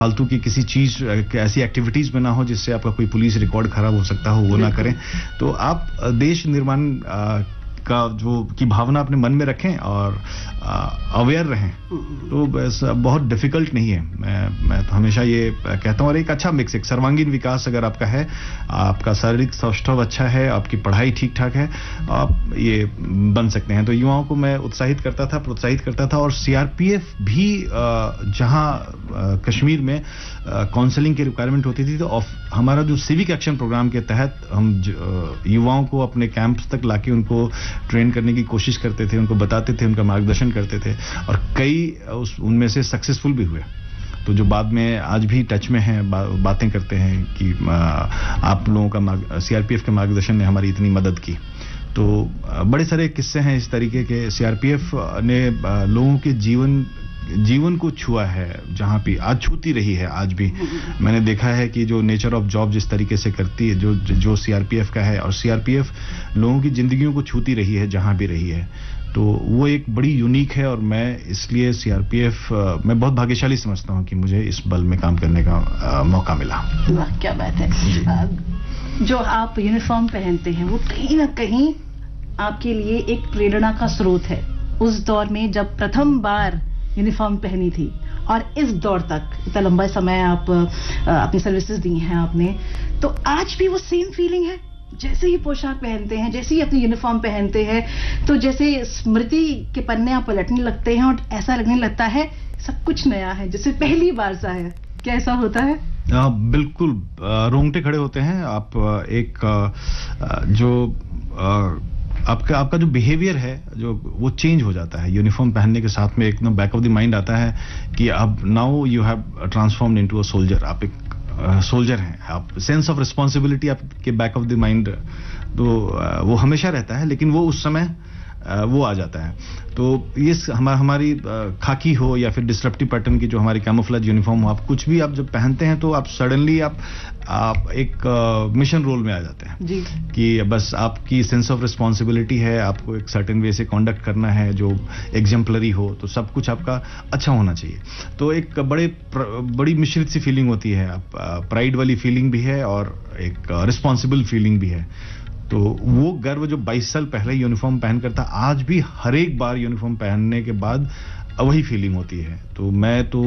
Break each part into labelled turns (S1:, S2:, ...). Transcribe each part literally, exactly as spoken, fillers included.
S1: फालतू की किसी चीज ऐसी एक्टिविटीज में ना हो जिससे आपका कोई पुलिस रिकॉर्ड खराब हो सकता हो, वो ना करें। तो आप देश निर्माण का जो की भावना अपने मन में रखें और अवेयर रहें, तो बस बहुत डिफिकल्ट नहीं है। मैं मैं तो हमेशा ये कहता हूँ। और एक अच्छा मिक्स, एक सर्वांगीण विकास अगर आपका है, आपका शारीरिक सौष्ठव अच्छा है, आपकी पढ़ाई ठीक ठाक है, आप ये बन सकते हैं। तो युवाओं को मैं उत्साहित करता था, प्रोत्साहित करता था। और सीआरपीएफ भी जहां कश्मीर में काउंसलिंग की रिक्वायरमेंट होती थी, तो हमारा जो सिविक एक्शन प्रोग्राम के तहत हम युवाओं को अपने कैंप्स तक लाके उनको ट्रेन करने की कोशिश करते थे, उनको बताते थे, उनका मार्गदर्शन करते थे, और कई उस उनमें से सक्सेसफुल भी हुए। तो जो बाद में आज भी टच में हैं, बा, बातें करते हैं कि आ, आप लोगों का सीआरपीएफ के मार्गदर्शन ने हमारी इतनी मदद की। तो बड़े सारे किस्से हैं इस तरीके के। सीआरपीएफ ने लोगों के जीवन जीवन को छुआ है, जहां भी आज छूती रही है। आज भी मैंने देखा है कि जो नेचर ऑफ जॉब जिस तरीके से करती है, जो जो सीआरपीएफ का है, और सीआरपीएफ लोगों की जिंदगियों को छूती रही है जहां भी रही है, तो वो एक बड़ी यूनिक है। और मैं इसलिए सीआरपीएफ मैं बहुत भाग्यशाली समझता हूं कि मुझे इस बल में काम करने का आ, मौका मिला।
S2: वाह, क्या बात है। जो आप यूनिफॉर्म पहनते हैं वो कहीं ना कहीं आपके लिए एक प्रेरणा का स्रोत है। उस दौर में जब प्रथम बार यूनिफॉर्म पहनी थी और इस दौर तक इतना लंबा समय आप अपनी सर्विसेज दी हैं आपने, तो आज भी वो सेम फीलिंग है? जैसे ही पोशाक पहनते हैं, जैसे ही अपनी यूनिफॉर्म पहनते हैं, तो जैसे स्मृति के पन्ने आप पलटने लगते हैं और ऐसा लगने लगता है सब कुछ नया है, जैसे पहली बार सा है। क्या ऐसा होता है?
S1: आ, बिल्कुल, रोंगटे खड़े होते हैं। आप एक आ, जो आ, आपका आपका जो बिहेवियर है, जो वो चेंज हो जाता है यूनिफॉर्म पहनने के साथ में। एकदम बैक ऑफ द माइंड आता है कि अब now you have transformed into a soldier. आप एक सोल्जर हैं, आप सेंस ऑफ रिस्पॉन्सिबिलिटी आपके बैक ऑफ द माइंड, तो uh, वो हमेशा रहता है, लेकिन वो उस समय uh, वो आ जाता है। तो ये हमारी हमारी खाकी हो या फिर डिसरप्टिव पैटर्न की जो हमारी कैमोफ्लेज यूनिफॉर्म हो, आप कुछ भी आप जब पहनते हैं तो आप सडनली आप आप एक मिशन रोल में आ जाते हैं
S2: जी। कि
S1: बस आपकी सेंस ऑफ रिस्पॉन्सिबिलिटी है, आपको एक सर्टेन वे से कॉन्डक्ट करना है जो एग्जाम्पलरी हो, तो सब कुछ आपका अच्छा होना चाहिए। तो एक बड़े बड़ी मिश्रित सी फीलिंग होती है। आप प्राइड वाली फीलिंग भी है और एक रिस्पॉन्सिबल फीलिंग भी है। तो वो गर्व जो बाईस साल पहले यूनिफॉर्म पहन करता, आज भी हर एक बार यूनिफॉर्म पहनने के बाद वही फीलिंग होती है। तो मैं तो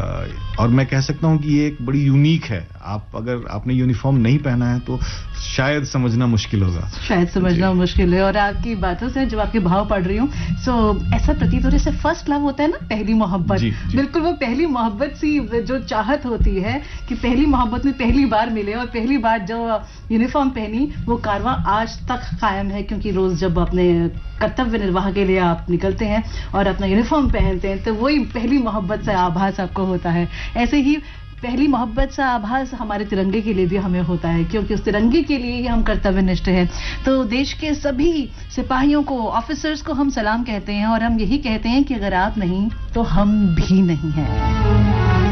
S1: और मैं कह सकता हूं कि ये एक बड़ी यूनिक है। आप अगर आपने यूनिफॉर्म नहीं पहना है तो शायद समझना मुश्किल होगा,
S2: शायद समझना मुश्किल है। और आपकी बातों से जब आपके भाव पढ़ रही हूँ, सो ऐसा प्रतीत हो रहा है जैसे फर्स्ट लव होता है ना, पहली मोहब्बत। बिल्कुल वो पहली मोहब्बत सी जो चाहत होती है कि पहली मोहब्बत में पहली बार मिले, और पहली बार जो यूनिफॉर्म पहनी, वो कारवां आज तक कायम है। क्योंकि रोज जब अपने कर्तव्य निर्वाह के लिए आप निकलते हैं और अपना यूनिफॉर्म पहनते हैं, तो वही पहली मोहब्बत से आभास आपको होता है। ऐसे ही पहली मोहब्बत सा आभास हमारे तिरंगे के लिए भी हमें होता है, क्योंकि उस तिरंगे के लिए ही हम कर्तव्यनिष्ठ हैं। तो देश के सभी सिपाहियों को, ऑफिसर्स को हम सलाम कहते हैं, और हम यही कहते हैं कि अगर आप नहीं तो हम भी नहीं हैं।